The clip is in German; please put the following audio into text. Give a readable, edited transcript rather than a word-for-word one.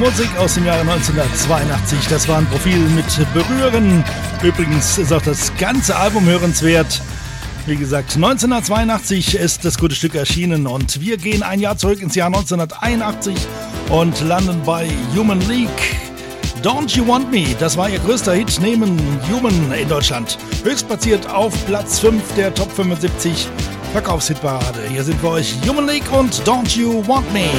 Musik aus dem Jahre 1982. Das war ein Profil mit Berühren. Übrigens ist auch das ganze Album hörenswert. Wie gesagt, 1982 ist das gute Stück erschienen und wir gehen ein Jahr zurück ins Jahr 1981 und landen bei Human League. Don't You Want Me, das war ihr größter Hit neben Human in Deutschland. Höchstplatziert auf Platz 5 der Top 75 Verkaufshitparade. Hier sind für euch Human League und Don't You Want Me.